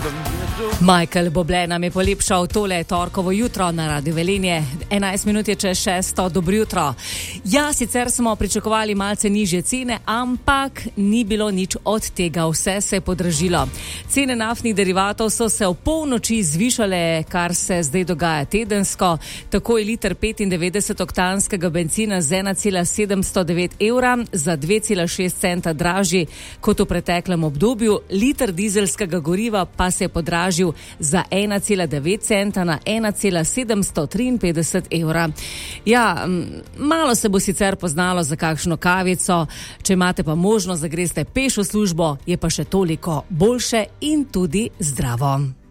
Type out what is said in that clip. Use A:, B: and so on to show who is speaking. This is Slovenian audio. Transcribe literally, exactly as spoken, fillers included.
A: Michael Bublé nam je polepšal tole torkovo jutro na Radiu Velenje. enajst minut je čez šesto, dobro jutro. Ja, sicer smo pričakovali malce nižje cene, ampak ni bilo nič od tega, vse se je podražilo. Cene naftnih derivatov so se v polnoči zvišale, kar se zdaj dogaja tedensko. Tako je liter petindevetdeset oktanskega bencina z ena cela sedemsto devet evra za dve cela šest centa dražji kot v preteklem obdobju. Liter dizelskega goriva pa se je podražil za ena cela devet centa na ena cela sedemsto triinpetdeset evra. Ja, malo se bo sicer poznalo za kakšno kavico, če imate pa možnost, da greste peš v službo, je pa še toliko boljše in tudi zdravo.